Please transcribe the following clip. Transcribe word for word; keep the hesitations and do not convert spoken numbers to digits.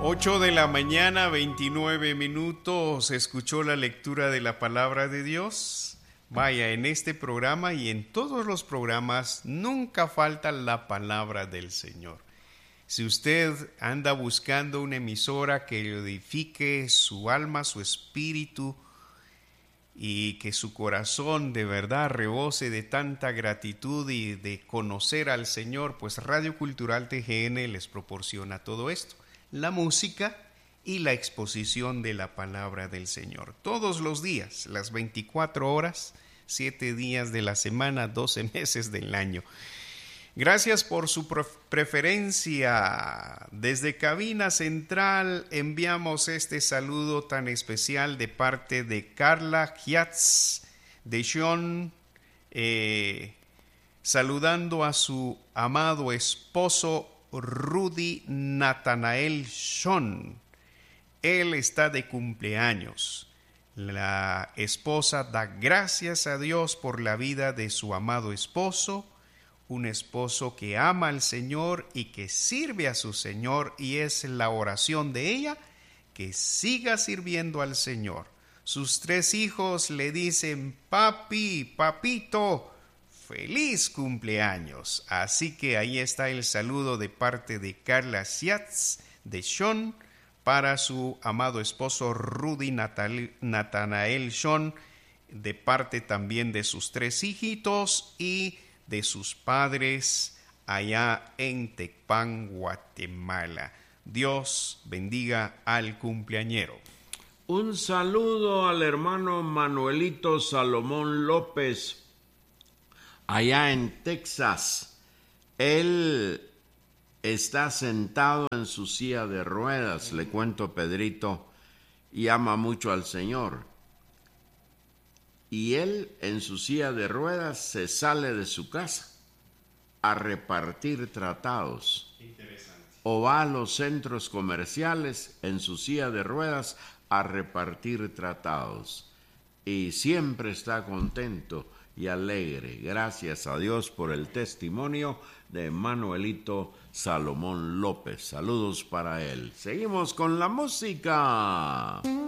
ocho de la mañana, veintinueve minutos. ¿Escuchó la lectura de la palabra de Dios? Vaya, en este programa y en todos los programas nunca falta la palabra del Señor. Si usted anda buscando una emisora que edifique su alma, su espíritu, y que su corazón de verdad rebose de tanta gratitud y de conocer al Señor, pues Radio Cultural T G N les proporciona todo esto, la música y la exposición de la palabra del Señor. Todos los días, las veinticuatro horas, siete días de la semana, doce meses del año. Gracias por su preferencia. Desde Cabina Central enviamos este saludo tan especial de parte de Carla Giatz de Sean, eh, saludando a su amado esposo Rudy Natanael Sean. Él está de cumpleaños. La esposa da gracias a Dios por la vida de su amado esposo, un esposo que ama al Señor y que sirve a su Señor, y es la oración de ella que siga sirviendo al Señor. Sus tres hijos le dicen: papi, papito, feliz cumpleaños. Así que ahí está el saludo de parte de Carla Siatz de Sean para su amado esposo Rudy Natal- Natanael Sean, de parte también de sus tres hijitos y de sus padres allá en Tecpan, Guatemala. Dios bendiga al cumpleañero. Un saludo al hermano Manuelito Salomón López, allá en Texas. Él está sentado en su silla de ruedas, le cuento, Pedrito, y ama mucho al Señor. Y él en su silla de ruedas se sale de su casa a repartir tratados. Interesante. O va a los centros comerciales en su silla de ruedas a repartir tratados. Y siempre está contento y alegre. Gracias a Dios por el testimonio de Manuelito Salomón López. Saludos para él. Seguimos con la música.